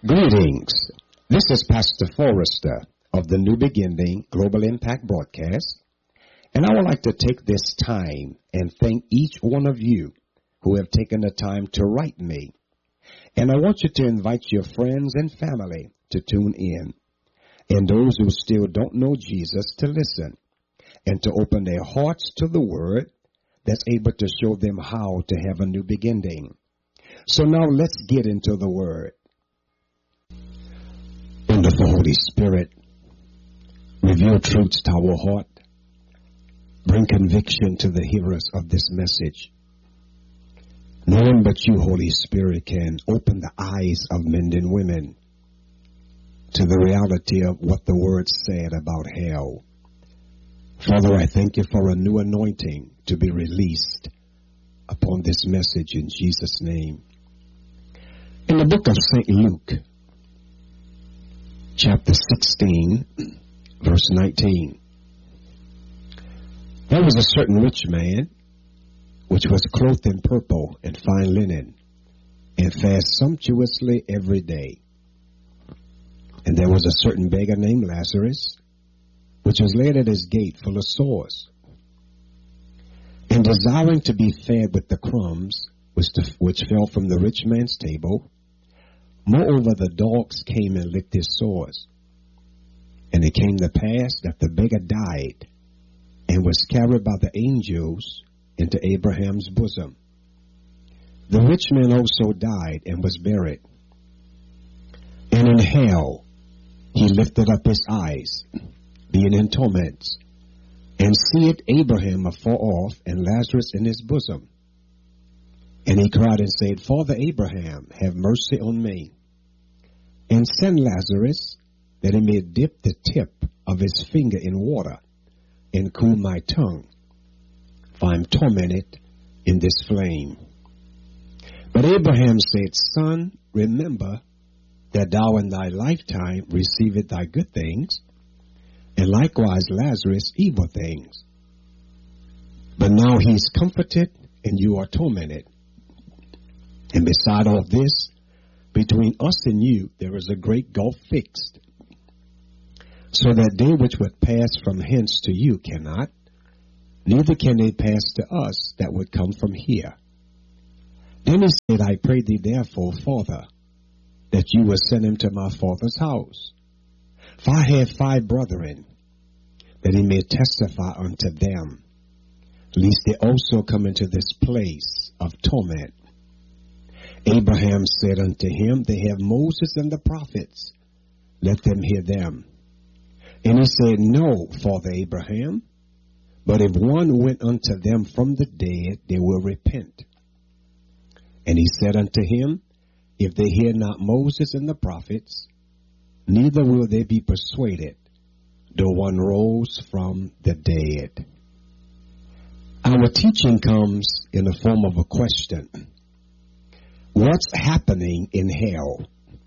Greetings. This is Pastor Forrester of the New Beginning Global Impact Broadcast, and I would like to take this time and thank each one of you who have taken the time to write me. And I want you to invite your friends and family to tune in, and those who still don't know Jesus to listen, and to open their hearts to the Word that's able to show them how to have a new beginning. So now let's get into the Word. Wonderful Holy Spirit, reveal truths to our heart. Bring conviction to the hearers of this message. No one but you, Holy Spirit, can open the eyes of men and women to the reality of what the Word said about hell. Father, I thank you for a new anointing to be released upon this message in Jesus' name. In the book of St. Luke, chapter 16, verse 19. There was a certain rich man, which was clothed in purple and fine linen, and fast sumptuously every day. And there was a certain beggar named Lazarus, which was laid at his gate full of sores, and desiring to be fed with the crumbs which fell from the rich man's table. Moreover, the dogs came and licked his sores. And it came to pass that the beggar died and was carried by the angels into Abraham's bosom. The rich man also died and was buried. And in hell he lifted up his eyes, being in torments, and seeth Abraham afar off, and Lazarus in his bosom. And he cried and said, Father Abraham, have mercy on me, and send Lazarus, that he may dip the tip of his finger in water, and cool my tongue, for I am tormented in this flame. But Abraham said, Son, remember that thou in thy lifetime receivest thy good things, and likewise Lazarus evil things. But now he is comforted, and you are tormented. And beside all this, between us and you, there is a great gulf fixed, so that they which would pass from hence to you cannot, neither can they pass to us that would come from here. Then he said, I pray thee therefore, Father, that you will send him to my father's house. For I have 5 brethren, that he may testify unto them, lest they also come into this place of torment. Abraham said unto him, They have Moses and the prophets, let them hear them. And he said, No, Father Abraham, but if one went unto them from the dead, they will repent. And he said unto him, If they hear not Moses and the prophets, neither will they be persuaded, though one rose from the dead. Our teaching comes in the form of a question. What's happening in hell?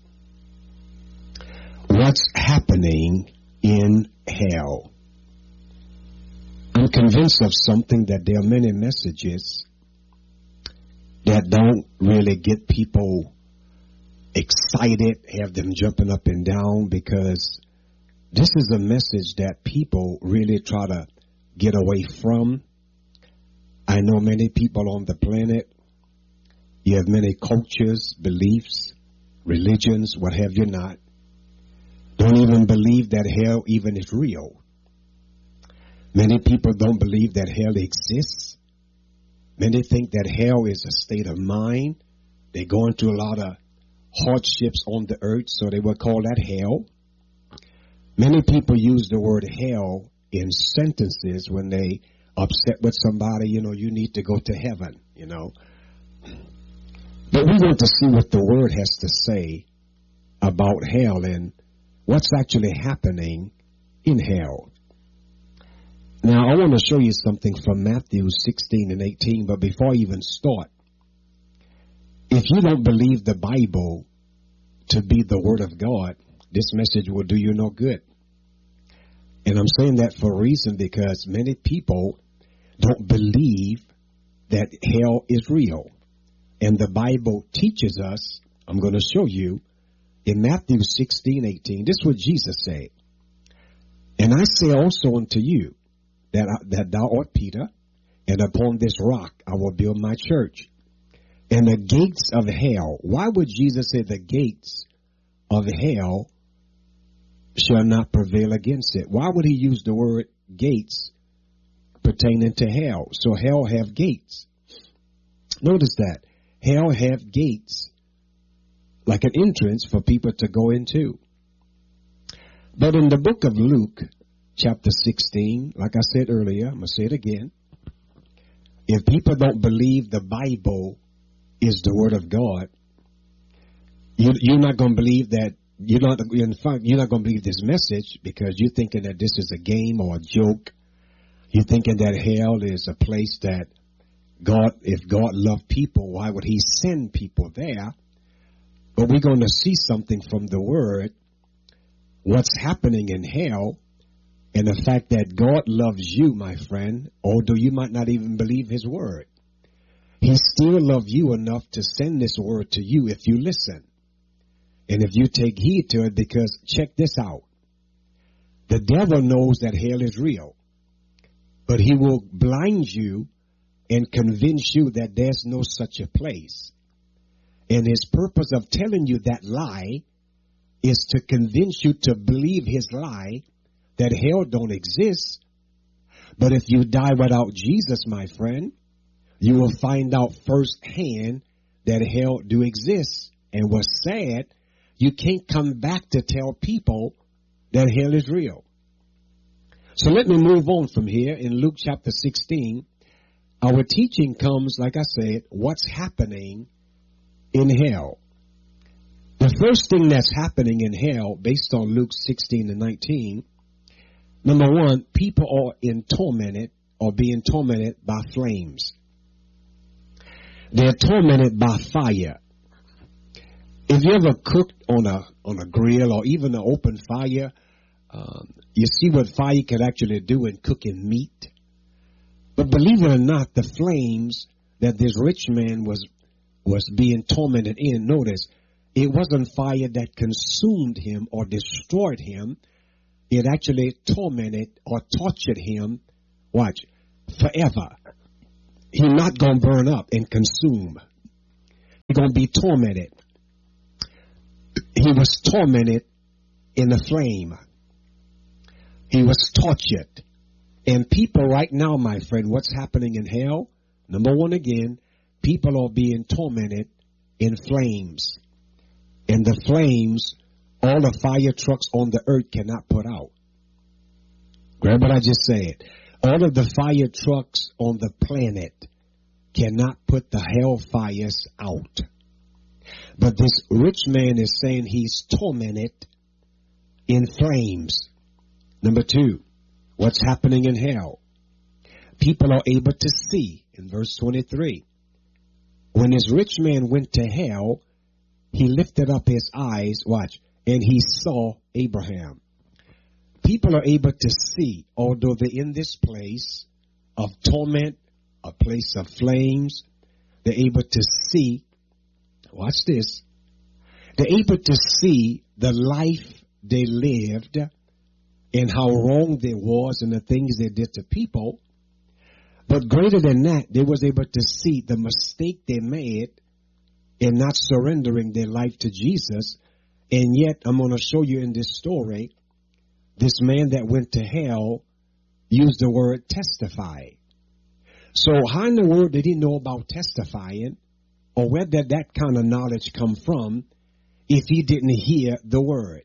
What's happening in hell? I'm convinced of something, that there are many messages that don't really get people excited, have them jumping up and down, because this is a message that people really try to get away from. I know many people on the planet. You have many cultures, beliefs, religions, what have you not, don't even believe that hell even is real. Many people don't believe that hell exists. Many think that hell is a state of mind. They go into a lot of hardships on the earth, so they will call that hell. Many people use the word hell in sentences when they upset with somebody, you need to go to heaven, But we want to see what the Word has to say about hell and what's actually happening in hell. Now, I want to show you something from Matthew 16 and 18, but before I even start, if you don't believe the Bible to be the Word of God, this message will do you no good. And I'm saying that for a reason, because many people don't believe that hell is real. And the Bible teaches us, I'm going to show you, in Matthew 16:18, this is what Jesus said. And I say also unto you that thou art Peter, and upon this rock I will build my church. And the gates of hell, why would Jesus say the gates of hell shall not prevail against it? Why would he use the word gates pertaining to hell? So hell have gates. Notice that. Hell have gates, like an entrance for people to go into. But in the book of Luke, chapter 16, like I said earlier, I'm going to say it again. If people don't believe the Bible is the word of God, you're not going to believe that. You're not going to believe this message because you're thinking that this is a game or a joke. You're thinking that hell is a place that God, if God loved people, why would he send people there? But we're going to see something from the word, what's happening in hell, and the fact that God loves you, my friend, although you might not even believe his word. He still loves you enough to send this word to you if you listen. And if you take heed to it, because check this out. The devil knows that hell is real, but he will blind you and convince you that there's no such a place. And his purpose of telling you that lie is to convince you to believe his lie that hell don't exist. But if you die without Jesus, my friend, you will find out firsthand that hell do exist. And what's sad, you can't come back to tell people that hell is real. So let me move on from here. In Luke chapter 16, our teaching comes, like I said, what's happening in hell. The first thing that's happening in hell, based on Luke 16:19, number one, people are being tormented by flames. They're tormented by fire. If you ever cooked on a grill or even an open fire, you see what fire can actually do in cooking meat. But believe it or not, the flames that this rich man was being tormented in, notice, it wasn't fire that consumed him or destroyed him. It actually tormented or tortured him, watch, forever. He's not going to burn up and consume. He's going to be tormented. He was tormented in a flame. He was tortured. And people right now, my friend, what's happening in hell? Number one again, people are being tormented in flames. And the flames, all the fire trucks on the earth cannot put out. Grab what I just said. All of the fire trucks on the planet cannot put the hellfires out. But this rich man is saying he's tormented in flames. Number two, what's happening in hell? People are able to see in verse 23. When this rich man went to hell, he lifted up his eyes, watch, and he saw Abraham. People are able to see, although they're in this place of torment, a place of flames, they're able to see, watch this, they're able to see the life they lived and how wrong they was and the things they did to people. But greater than that, they was able to see the mistake they made in not surrendering their life to Jesus. And yet, I'm going to show you in this story, this man that went to hell used the word testify. So how in the world did he know about testifying? Or where did that kind of knowledge come from if he didn't hear the word?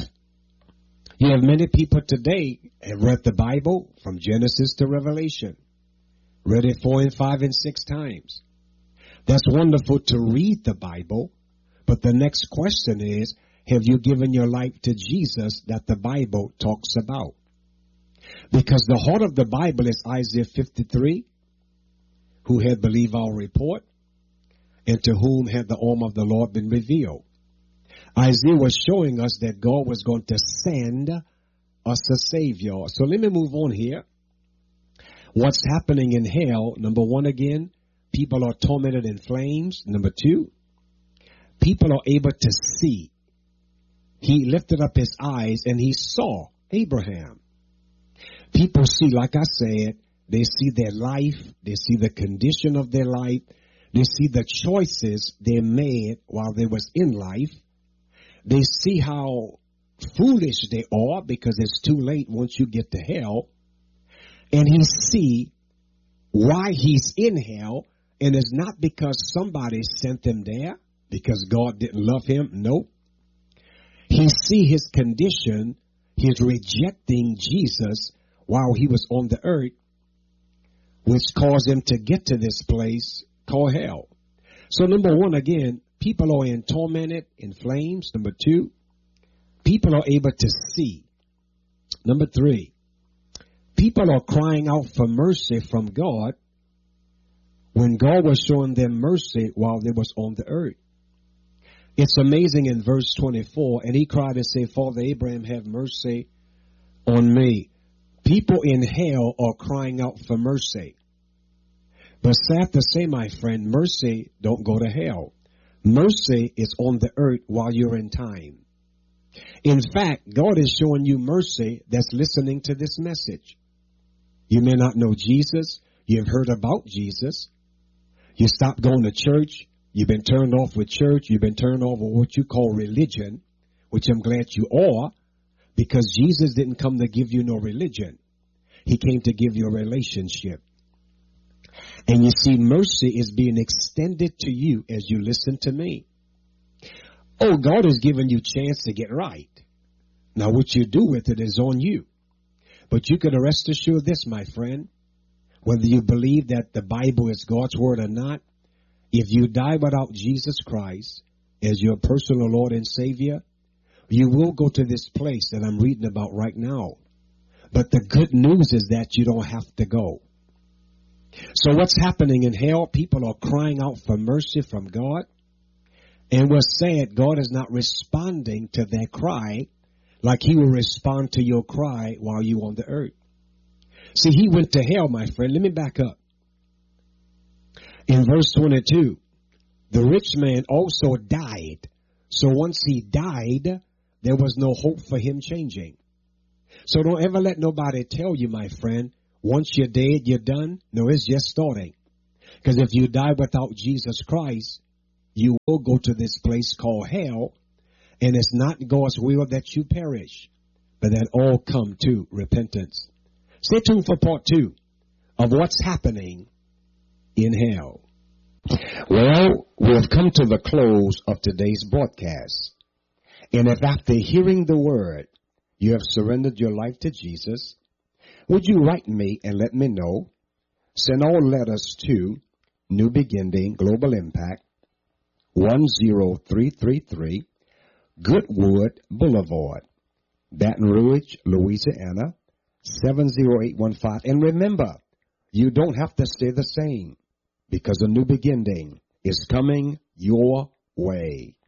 You have many people today have read the Bible from Genesis to Revelation. Read it 4 and 5 and 6 times. That's wonderful to read the Bible. But the next question is, have you given your life to Jesus that the Bible talks about? Because the heart of the Bible is Isaiah 53, who had believed our report, and to whom had the arm of the Lord been revealed. Isaiah was showing us that God was going to send us a Savior. So let me move on here. What's happening in hell? Number one again, people are tormented in flames. Number two, people are able to see. he lifted up his eyes and he saw Abraham. People see, like I said, they see their life, they see the condition of their life, they see the choices they made while they was in life. They see how foolish they are because it's too late once you get to hell. And he see why he's in hell, and it's not because somebody sent him there, because God didn't love him. Nope. He see his condition, his rejecting Jesus while he was on the earth, which caused him to get to this place called hell. So number one, again, people are tormented in flames. Number two, people are able to see. Number three, people are crying out for mercy from God when God was showing them mercy while they was on the earth. It's amazing in verse 24, and he cried and said, Father Abraham, have mercy on me. People in hell are crying out for mercy. But sad to say, my friend, mercy don't go to hell. Mercy is on the earth while you're in time. In fact, God is showing you mercy that's listening to this message. You may not know Jesus. You've heard about Jesus. You stopped going to church. You've been turned off with church. You've been turned off with what you call religion, which I'm glad you are, because Jesus didn't come to give you no religion. He came to give you a relationship. And you see, mercy is being extended to you as you listen to me. Oh, God has given you a chance to get right. Now, what you do with it is on you. But you can rest assured this, my friend, whether you believe that the Bible is God's word or not, if you die without Jesus Christ as your personal Lord and Savior, you will go to this place that I'm reading about right now. But the good news is that you don't have to go. So what's happening in hell? People are crying out for mercy from God. And what's sad, God is not responding to their cry like he will respond to your cry while you're on the earth. See, he went to hell, my friend. Let me back up. In verse 22, the rich man also died. So once he died, there was no hope for him changing. So don't ever let nobody tell you, my friend, once you're dead, you're done. No, it's just starting. Because if you die without Jesus Christ, you will go to this place called hell. And it's not God's will that you perish, but that all come to repentance. Stay tuned for part 2 of what's happening in hell. Well, we have come to the close of today's broadcast. And if after hearing the word, you have surrendered your life to Jesus, would you write me and let me know? Send all letters to New Beginning Global Impact, 10333 Goodwood Boulevard, Baton Rouge, Louisiana, 70815. And remember, you don't have to stay the same, because a new beginning is coming your way.